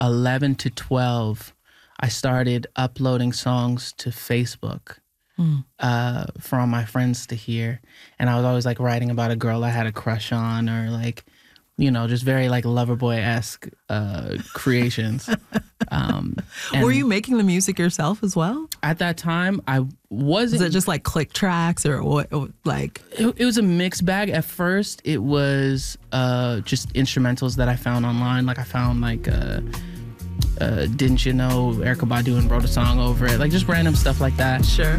11 to 12, I started uploading songs to Facebook for all my friends to hear. And I was always like writing about a girl I had a crush on, or like, you know, just very like Loverboy-esque creations. Were you making the music yourself as well? At that time, I wasn't. Was it just like click tracks or what? Like it was a mixed bag. At first, it was just instrumentals that I found online. Like I found like Didn't You Know Erykah Badu and wrote a song over it. Like just random stuff like that. Sure.